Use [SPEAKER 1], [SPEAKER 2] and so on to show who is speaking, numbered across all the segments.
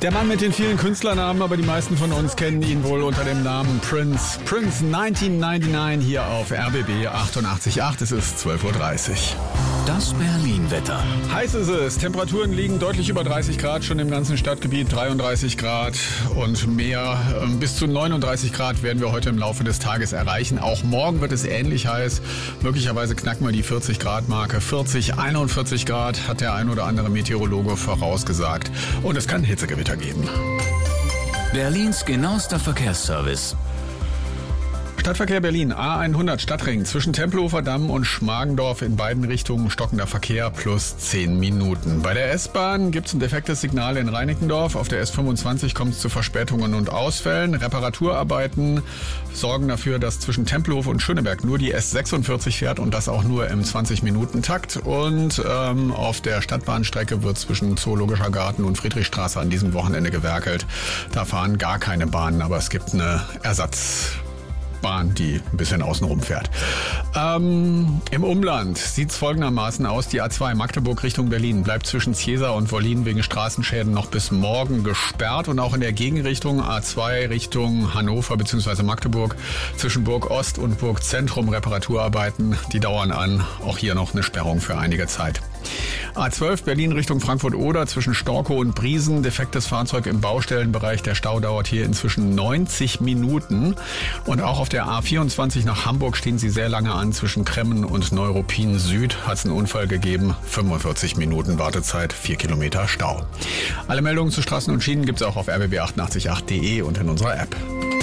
[SPEAKER 1] Der Mann mit den vielen Künstlernamen, aber die meisten von uns kennen ihn wohl unter dem Namen Prince. Prince 1999 hier auf RBB 88.8. Es ist 12.30 Uhr.
[SPEAKER 2] Das Berlin-Wetter.
[SPEAKER 1] Heiß ist es. Temperaturen liegen deutlich über 30 Grad, schon im ganzen Stadtgebiet 33 Grad und mehr. Bis zu 39 Grad werden wir heute im Laufe des Tages erreichen. Auch morgen wird es ähnlich heiß. Möglicherweise knacken wir die 40 Grad Marke. 40, 41 Grad hat der ein oder andere Meteorologe vorausgesagt. Und es kann Hitzegewitter geben.
[SPEAKER 2] Berlins genauester Verkehrsservice.
[SPEAKER 1] Stadtverkehr Berlin, A100 Stadtring zwischen Tempelhofer Damm und Schmargendorf in beiden Richtungen stockender Verkehr plus 10 Minuten. Bei der S-Bahn gibt es ein defektes Signal in Reinickendorf. Auf der S25 kommt es zu Verspätungen und Ausfällen. Reparaturarbeiten sorgen dafür, dass zwischen Tempelhof und Schöneberg nur die S46 fährt und das auch nur im 20-Minuten-Takt. Und auf der Stadtbahnstrecke wird zwischen Zoologischer Garten und Friedrichstraße an diesem Wochenende gewerkelt. Da fahren gar keine Bahnen, aber es gibt eine Ersatzbahn, die ein bisschen außenrum fährt. Im Umland sieht es folgendermaßen aus. Die A2 Magdeburg Richtung Berlin bleibt zwischen Ziesa und Wollin wegen Straßenschäden noch bis morgen gesperrt. Und auch in der Gegenrichtung A2 Richtung Hannover bzw. Magdeburg zwischen Burg Ost und Burg Zentrum Reparaturarbeiten, die dauern an. Auch hier noch eine Sperrung für einige Zeit. A12 Berlin Richtung Frankfurt-Oder zwischen Storkow und Briesen. Defektes Fahrzeug im Baustellenbereich. Der Stau dauert hier inzwischen 90 Minuten. Und auch auf der A24 nach Hamburg stehen sie sehr lange an. Zwischen Kremmen und Neuruppin Süd hat es einen Unfall gegeben. 45 Minuten Wartezeit, 4 Kilometer Stau. Alle Meldungen zu Straßen und Schienen gibt es auch auf rbb888.de und in unserer App.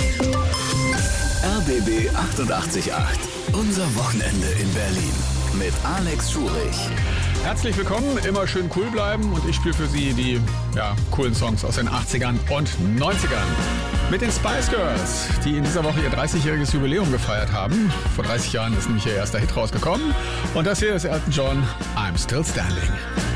[SPEAKER 2] RBB 88.8. Unser Wochenende in Berlin. Mit Alex Schurich.
[SPEAKER 1] Herzlich willkommen, immer schön cool bleiben und ich spiele für Sie die coolen Songs aus den 80ern und 90ern. Mit den Spice Girls, die in dieser Woche ihr 30-jähriges Jubiläum gefeiert haben. Vor 30 Jahren ist nämlich ihr erster Hit rausgekommen. Und das hier ist Elton John, I'm Still Standing.